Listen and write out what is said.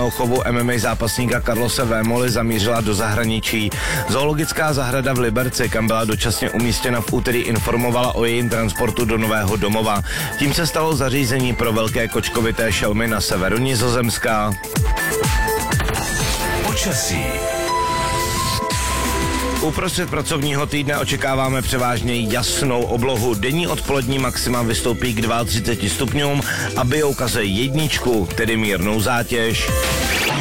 chovu MMA zápasníka Carlose Vémoly zamířila do zahraničí. Zoologická zahrada v Liberci, kam byla dočasně umístěna v úterý, informovala o jejím transportu do nového domova. Tím se stalo zařízení pro velké kočkovité šelmy na severu Nizozemska. Počasí. Uprostřed pracovního týdne očekáváme převážně jasnou oblohu. Denní odpolední maxima vystoupí k 32 stupňům a bijou kaze jedničku, tedy mírnou zátěž.